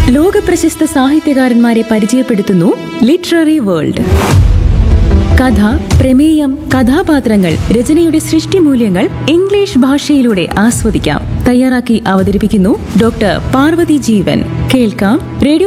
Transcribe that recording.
ലോകപ്രശസ്ത സാഹിത്യകാരന്മാരെ പരിചയപ്പെടുത്തുന്നു literary world. കഥ, പ്രമേയം, കഥാപാത്രങ്ങൾ, രചനയുടെ സൃഷ്ടിമൂല്യങ്ങൾ ഇംഗ്ലീഷ് ഭാഷയിലൂടെ ആസ്വദിക്കാം. തയ്യാറാക്കി അവതരിപ്പിക്കുന്നു ഡോക്ടർ പാർവതി ജീവൻ. കേൾക്കാം റേഡിയോ